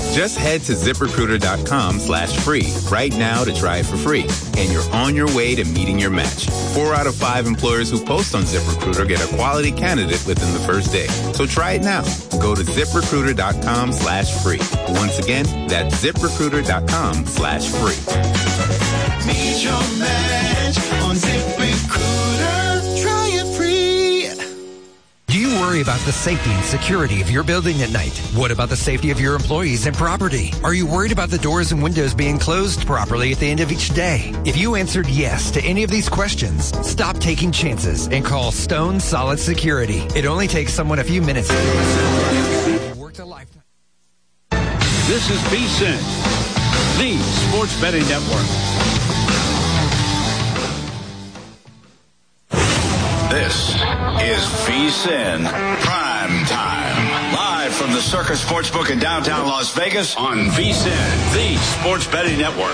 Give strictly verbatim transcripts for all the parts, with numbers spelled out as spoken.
Just head to ZipRecruiter.com slash free right now to try it for free. And you're on your way to meeting your match. Four out of five employers who post on ZipRecruiter get a quality candidate within the first day. So try it now. Go to ZipRecruiter.com slash free. Once again, that's ZipRecruiter.com slash free. Meet your match on ZipRecruiter. Try it free. Do you worry about the safety and security of your building at night? What about the safety of your employees and property? Are you worried about the doors and windows being closed properly at the end of each day? If you answered yes to any of these questions, stop taking chances and call Stone Solid Security. It only takes someone a few minutes to do it. Worked a lifetime. This is VSiN, the Sports Betting Network. This is VSiN Prime Time. Live from the Circus Sportsbook in downtown Las Vegas on VSiN, the Sports Betting Network.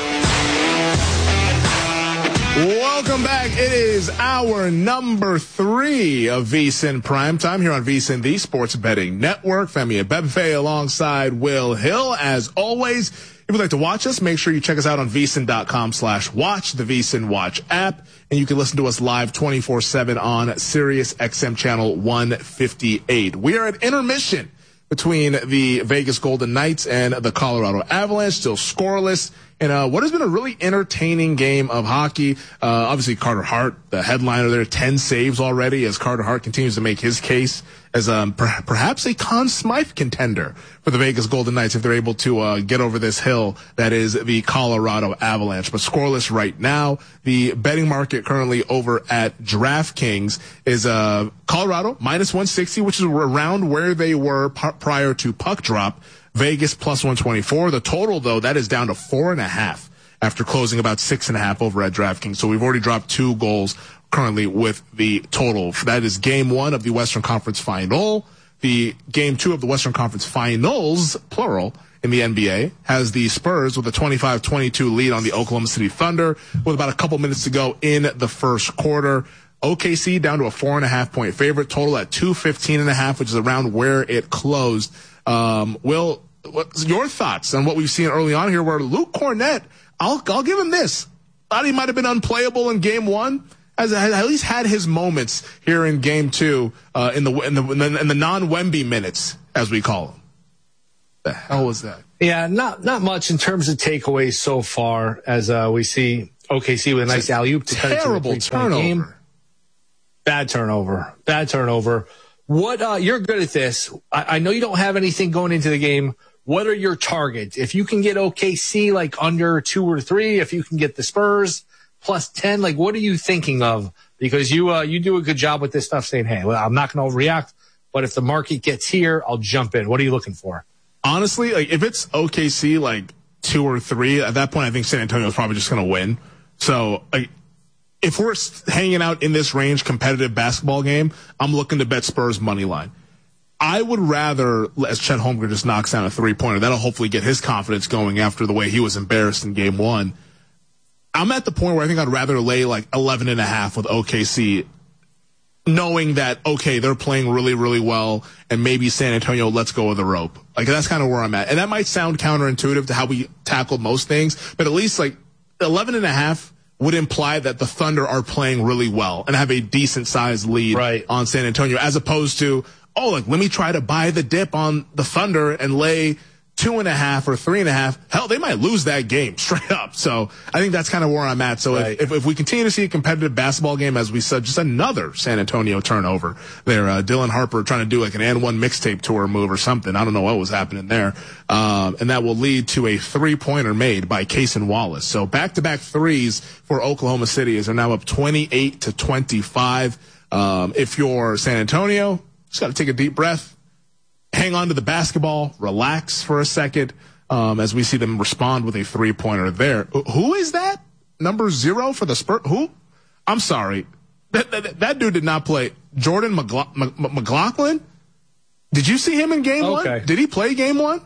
Welcome back. It is hour number three of VSiN Prime Time here on VSiN, the Sports Betting Network. Femi Abebefe alongside Will Hill. As always, if you'd like to watch us, make sure you check us out on VSiN.com slash watch, the VSiN Watch app. And you can listen to us live twenty-four seven on Sirius X M channel one fifty-eight. We are at intermission between the Vegas Golden Knights and the Colorado Avalanche, still scoreless. And uh, what has been a really entertaining game of hockey. Uh, obviously, Carter Hart, the headliner there, ten saves already as Carter Hart continues to make his case as um, per- perhaps a Conn Smythe contender for the Vegas Golden Knights if they're able to uh, get over this hill that is the Colorado Avalanche. But scoreless right now. The betting market currently over at DraftKings is uh, Colorado minus one sixty, which is around where they were p- prior to puck drop. Vegas plus one twenty-four. The total, though, that is down to four and a half after closing about six and a half over at DraftKings. So we've already dropped two goals currently with the total. That is game one of the Western Conference Final. The game two of the Western Conference Finals, plural, in the N B A, has the Spurs with a twenty-five twenty-two lead on the Oklahoma City Thunder with about a couple minutes to go in the first quarter. O K C down to a four and a half point favorite, total at two fifteen and a half, which is around where it closed. Um, Will, what's your thoughts on what we've seen early on here where Luke Cornett, I'll, I'll give him this. Thought he might have been unplayable in game one. Has at least had his moments here in game two, uh, in the, in the, in the, in the non-Wemby minutes, as we call them. The hell was that? Yeah, not, not much in terms of takeaways so far as, uh, we see O K C with a nice alley-oop to cut it to a terrible turnover. Game. Bad turnover. Bad turnover. What, uh, you're good at this. I, I know you don't have anything going into the game. What are your targets? If you can get O K C like under two or three, if you can get the Spurs plus ten, like what are you thinking of? Because you, uh, you do a good job with this stuff saying, hey, well, I'm not going to overreact, but if the market gets here, I'll jump in. What are you looking for? Honestly, like if it's O K C like two or three, at that point, I think San Antonio is probably just going to win. So like, if we're hanging out in this range competitive basketball game, I'm looking to bet Spurs money line. I would rather, as Chet Holmgren just knocks down a three-pointer, that'll hopefully get his confidence going after the way he was embarrassed in game one. I'm at the point where I think I'd rather lay like eleven and a half with O K C, knowing that, okay, they're playing really, really well, and maybe San Antonio lets go of the rope. Like, that's kind of where I'm at. And that might sound counterintuitive to how we tackle most things, but at least like eleven and a half would imply that the Thunder are playing really well and have a decent sized lead right. on San Antonio, as opposed to, oh, like, let me try to buy the dip on the Thunder and lay two and a half or three and a half. Hell, they might lose that game straight up. So I think that's kind of where I'm at. So right. if, if, if we continue to see a competitive basketball game, as we said, just another San Antonio turnover there, uh, Dylan Harper trying to do like an and one mixtape tour move or something. I don't know what was happening there. Um, and that will lead to a three pointer made by Cason Wallace. So back to back threes for Oklahoma City as they're now up twenty-eight to twenty-five. Um, if you're San Antonio, just got to take a deep breath. Hang on to the basketball, relax for a second, um, as we see them respond with a three-pointer there. Who is that? Number zero for the Spurs? Who? I'm sorry. That, that, that dude did not play. Jordan McLaughlin? McLaughlin? Did you see him in game okay. one? Did he play game one?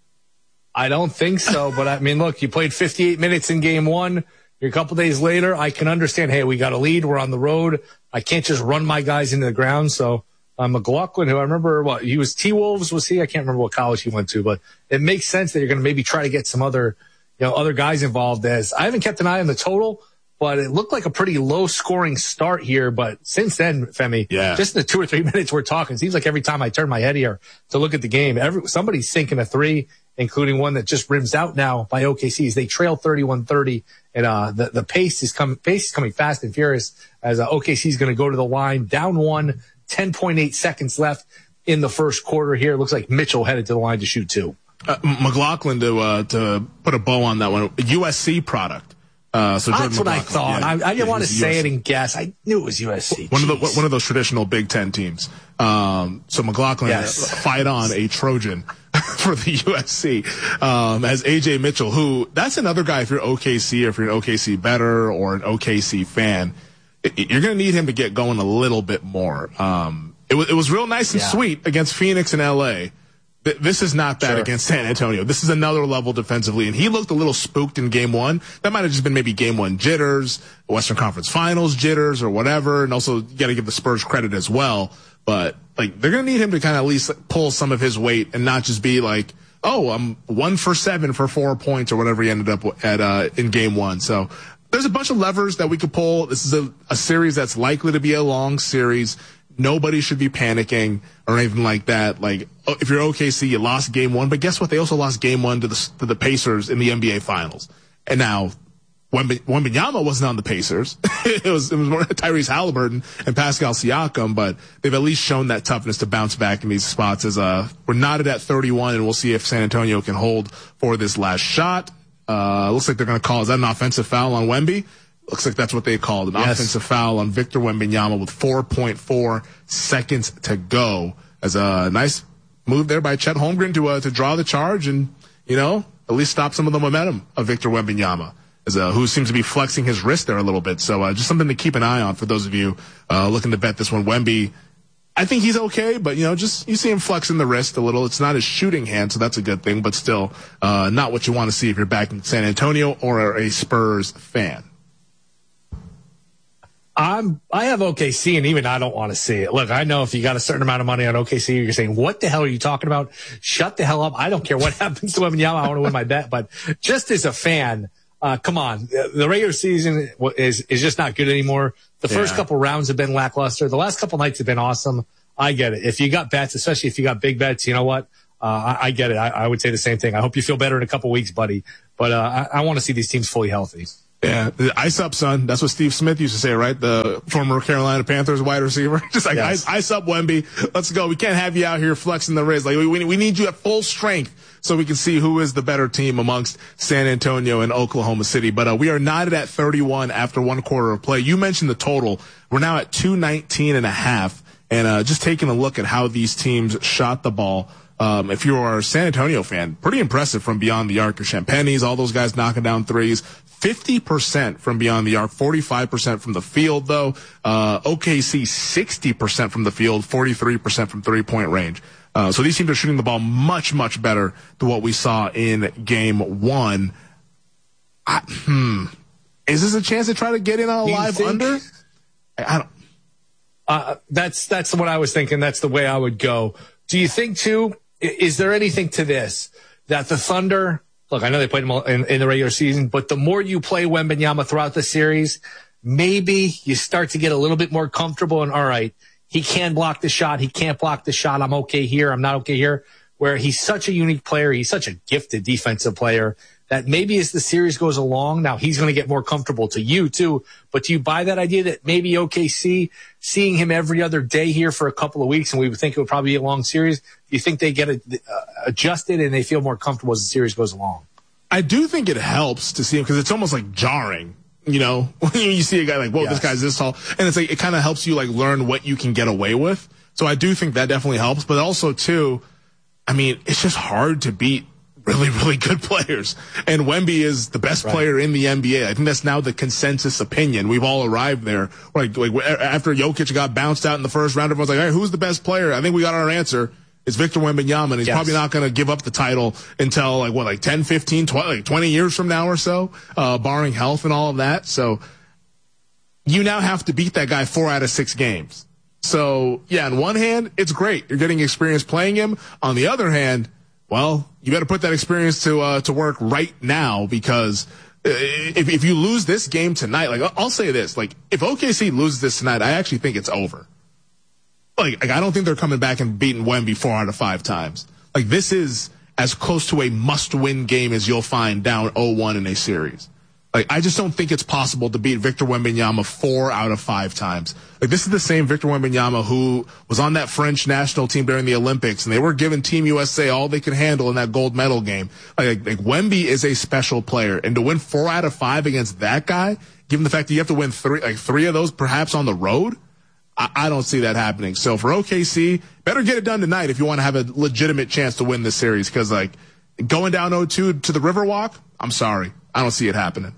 I don't think so, but I mean, look, you played fifty-eight minutes in game one. A couple days later, I can understand, hey, we got a lead. We're on the road. I can't just run my guys into the ground, so... Uh, McLaughlin, who I remember, what he was T-Wolves, was he? I can't remember what college he went to, but it makes sense that you're going to maybe try to get some other, you know, other guys involved. As I haven't kept an eye on the total, but it looked like a pretty low scoring start here. But since then, Femi, yeah. just in the two or three minutes we're talking, it seems like every time I turn my head here to look at the game, every, somebody's sinking a three, including one that just rims out now by O K C as they trail thirty-one thirty. And, uh, the, the pace is coming, pace is coming fast and furious as uh, O K C is going to go to the line down one, ten point eight seconds left in the first quarter here. It looks like Mitchell headed to the line to shoot two. Uh, McLaughlin, to, uh, to put a bow on that one, U S C product. Uh, so That's what McLaughlin, I thought. yeah, I, I didn't yeah, want to say U S C. it and guess. I knew it was U S C. One Jeez. of the one of those traditional Big Ten teams. Um, so McLaughlin Yes. fight on a Trojan for the U S C um, as A J Mitchell, who that's another guy. If you're O K C, or if you're an O K C bettor or an O K C fan, it, you're going to need him to get going a little bit more. Um, it was it was real nice and Yeah. sweet against Phoenix and L A. This is not that Sure. against San Antonio. This is another level defensively, and he looked a little spooked in game one. That might have just been maybe game one jitters, Western Conference Finals jitters, or whatever. And also, you got to give the Spurs credit as well. But like, they're going to need him to kind of at least pull some of his weight and not just be like, oh, I'm one for seven for four points or whatever he ended up at uh, in game one. So there's a bunch of levers that we could pull. This is a, a series that's likely to be a long series. Nobody should be panicking or anything like that. Like, if you're O K C, you lost game one, but guess what? They also lost game one to the to the Pacers in the N B A Finals. And now, Wembanyama wasn't on the Pacers. it was it was more Tyrese Halliburton and Pascal Siakam, but they've at least shown that toughness to bounce back in these spots. As uh, we're knotted at thirty-one, and we'll see if San Antonio can hold for this last shot. Uh, looks like they're going to call. Is that an offensive foul on Wemby? Looks like that's what they called an Yes. offensive foul on Victor Wembanyama with four point four seconds to go. As a nice move there by Chet Holmgren to uh, to draw the charge and, you know, at least stop some of the momentum of Victor Wembanyama, as uh, who seems to be flexing his wrist there a little bit. So uh, just something to keep an eye on for those of you uh, looking to bet this one. Wemby, I think he's okay, but, you know, just you see him flexing the wrist a little. It's not his shooting hand, so that's a good thing, but still uh, not what you want to see if you're back in San Antonio or a Spurs fan. I'm, I have O K C, and even I don't want to see it. Look, I know if you got a certain amount of money on O K C, you're saying, what the hell are you talking about? Shut the hell up. I don't care what happens to Wembanyama. I want to win my bet. But just as a fan, uh, come on. The regular season is, is just not good anymore. The first Yeah. couple rounds have been lackluster. The last couple nights have been awesome. I get it. If you got bets, especially if you got big bets, you know what? Uh, I, I get it. I, I would say the same thing. I hope you feel better in a couple weeks, buddy. But, uh, I, I want to see these teams fully healthy. Yeah, ice up, son. That's what Steve Smith used to say, right? The former Carolina Panthers wide receiver. Just like, Yes. ice, ice up, Wemby. Let's go. We can't have you out here flexing the wrist. Like, we, we need you at full strength so we can see who is the better team amongst San Antonio and Oklahoma City. But uh, we are knotted at thirty-one after one quarter of play. You mentioned the total. We're now at two nineteen and a half. And uh, just taking a look at how these teams shot the ball. Um, if you're a San Antonio fan, pretty impressive from beyond the arc. Your Champagnes, all those guys knocking down threes. fifty percent from beyond the arc, forty-five percent from the field, though. Uh, O K C, sixty percent from the field, forty-three percent from three-point range. Uh, so these teams are shooting the ball much, much better than what we saw in game one. I, hmm. Is this a chance to try to get in on a Do you live think- under? I, I don't. Uh, that's that's what I was thinking. That's the way I would go. Do you think too? i- Is there anything to this that the Thunder? Look, I know they played him in, in the regular season, but the more you play Wembanyama throughout the series, maybe you start to get a little bit more comfortable. And all right, he can block the shot. He can't block the shot. I'm okay here. I'm not okay here. Where he's such a unique player. He's such a gifted defensive player that maybe as the series goes along, now he's going to get more comfortable to you too. But do you buy that idea that maybe O K C, seeing him every other day here for a couple of weeks, and we would think it would probably be a long series, do you think they get a, uh, adjusted and they feel more comfortable as the series goes along? I do think it helps to see him because it's almost like jarring, you know, when you see a guy like, whoa, Yes. this guy's this tall. And it's like, it kind of helps you like learn what you can get away with. So I do think that definitely helps. But also too, I mean, it's just hard to beat really, really good players. And Wemby is the best Right. player in the N B A. I think that's now the consensus opinion. We've all arrived there. Like, like after Jokic got bounced out in the first round, everyone's like, all right, who's the best player? I think we got our answer. It's Victor Wembanyama, and he's Yes. probably not going to give up the title until like what, like ten, fifteen, twenty, like twenty years from now or so, uh, barring health and all of that. So you now have to beat that guy four out of six games. So, yeah, on one hand, it's great. You're getting experience playing him. On the other hand, well, you better put that experience to uh, to work right now, because if if you lose this game tonight, like, I'll say this, like, if O K C loses this tonight, I actually think it's over. Like, like I don't think they're coming back and beating Wemby four out of five times. Like, this is as close to a must-win game as you'll find down oh one in a series. Like, I just don't think it's possible to beat Victor Wembanyama four out of five times. Like, this is the same Victor Wembanyama who was on that French national team during the Olympics, and they were giving Team U S A all they could handle in that gold medal game. Like, like Wemby is a special player, and to win four out of five against that guy, given the fact that you have to win three, like three of those perhaps on the road, I, I don't see that happening. So for O K C, better get it done tonight if you want to have a legitimate chance to win this series, because, like, going down oh two to the Riverwalk, I'm sorry, I don't see it happening.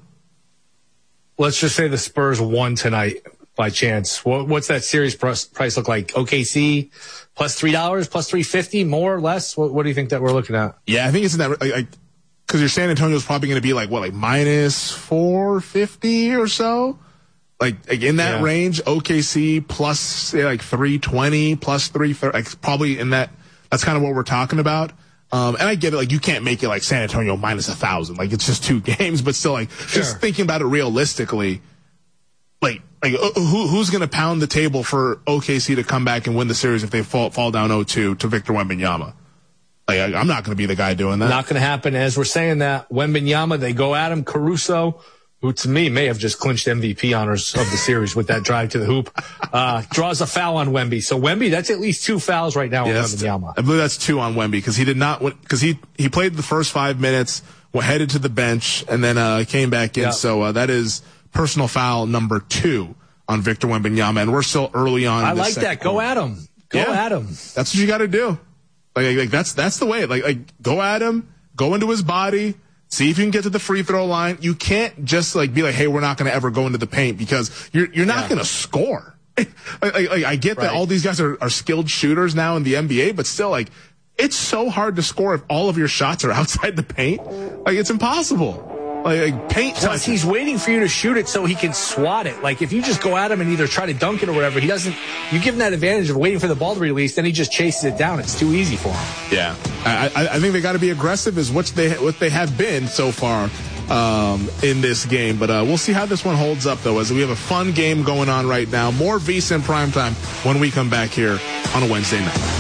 Let's just say the Spurs won tonight by chance. What, what's that series price, price look like? O K C plus three dollars, plus three fifty, more or less? What, what do you think that we're looking at? Yeah, I think it's in that, like, because your San Antonio's probably going to be like, what, like minus four fifty or so? Like, like in that yeah. range. O K C plus, say, like three twenty, plus three thirty, like probably in that. That's kind of what we're talking about. Um, and I get it, like, you can't make it like San Antonio minus a thousand. Like, it's just two games, but still, like, sure. Just thinking about it realistically, like, like who, who's going to pound the table for O K C to come back and win the series if they fall, fall down oh two to Victor Wembanyama? Like, I, I'm not going to be the guy doing that. Not going to happen. As we're saying that, Wembanyama, they go at him. Caruso, who to me may have just clinched M V P honors of the series with that drive to the hoop, uh, draws a foul on Wemby. So Wemby, that's at least two fouls right now on yes, Wembanyama. I believe that's two on Wemby, because he did not, because he, he played the first five minutes, went headed to the bench, and then uh, came back in. Yep. So uh, that is personal foul number two on Victor Wembanyama, and we're still early on. I like that. Go at him. Go yeah, at him. That's what you got to do. Like, like that's that's the way. Like, like go at him, go into his body. See if you can get to the free throw line. You can't just like be like, hey, we're not going to ever go into the paint, because you're you're not yeah. going to score. like, like, like, I get right. that all these guys are, are skilled shooters now in the N B A, but still, like, it's so hard to score if all of your shots are outside the paint. Like, it's impossible. Like, like paint. Plus, he's waiting for you to shoot it so he can swat it. Like, if you just go at him and either try to dunk it or whatever, he doesn't. You give him that advantage of waiting for the ball to release, then he just chases it down. It's too easy for him. Yeah, I, I, I think they got to be aggressive, is what they what they have been so far um, in this game. But uh, we'll see how this one holds up, though, as we have a fun game going on right now. More VSiN Primetime when we come back here on a Wednesday night.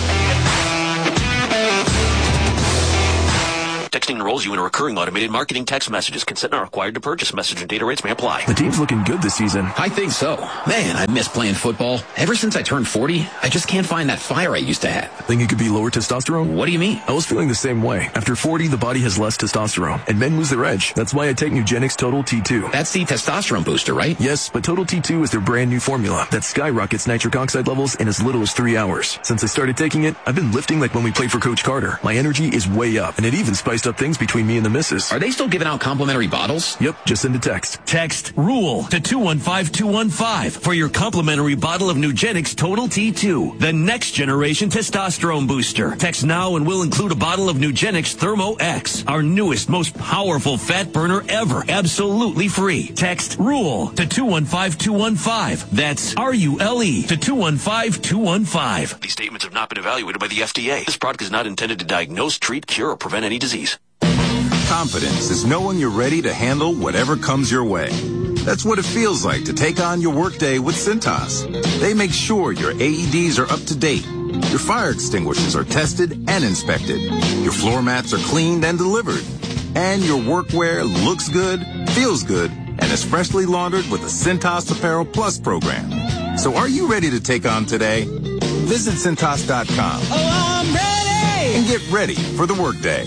Texting enrolls you in a recurring automated marketing text messages. Consent not required to purchase. Message and data rates may apply. The team's looking good this season. I think so. Man, I miss playing football. Ever since I turned forty, I just can't find that fire I used to have. Think it could be lower testosterone? What do you mean? I was feeling the same way. After forty, the body has less testosterone, and men lose their edge. That's why I take Nugenix Total T two. That's the testosterone booster, right? Yes, but Total T two is their brand new formula that skyrockets nitric oxide levels in as little as three hours. Since I started taking it, I've been lifting like when we played for Coach Carter. My energy is way up, and it even spiced up things between me and the missus. Are they still giving out complimentary bottles? Yep, just send a text. Text RULE to two one five two one five for your complimentary bottle of Nugenix Total T two, the next generation testosterone booster. Text now and we'll include a bottle of Nugenix Thermo X, our newest, most powerful fat burner ever, absolutely free. Text RULE to two one five two one five. That's R U L E to two one five two one five. These statements have not been evaluated by the F D A. This product is not intended to diagnose, treat, cure, or prevent any disease. Confidence is knowing you're ready to handle whatever comes your way. That's what it feels like to take on your workday with Cintas. They make sure your A E Ds are up to date, your fire extinguishers are tested and inspected, your floor mats are cleaned and delivered, and your workwear looks good, feels good, and is freshly laundered with the Cintas Apparel Plus program. So are you ready to take on today? Visit Cintas dot com. Oh, I'm ready! And get ready for the workday.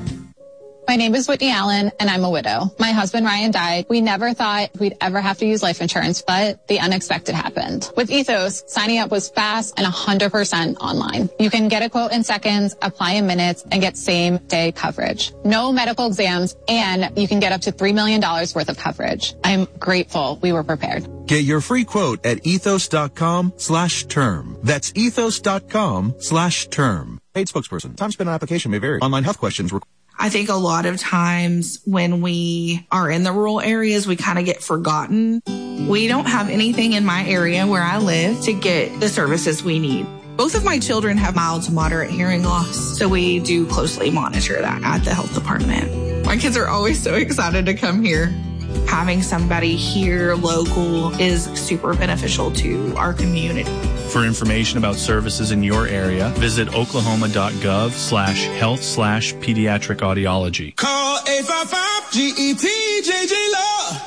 My name is Whitney Allen, and I'm a widow. My husband, Ryan, died. We never thought we'd ever have to use life insurance, but the unexpected happened. With Ethos, signing up was fast and one hundred percent online. You can get a quote in seconds, apply in minutes, and get same-day coverage. No medical exams, and you can get up to three million dollars worth of coverage. I'm grateful we were prepared. Get your free quote at ethos dot com slash term. That's ethos dot com slash term. Paid spokesperson. Time spent on application may vary. Online health questions require. I think a lot of times when we are in the rural areas, we kind of get forgotten. We don't have anything in my area where I live to get the services we need. Both of my children have mild to moderate hearing loss, so we do closely monitor that at the health department. My kids are always so excited to come here. Having somebody here local is super beneficial to our community. For information about services in your area, visit oklahoma.gov slash health slash pediatric audiology. Call eight five five G E T J J Law.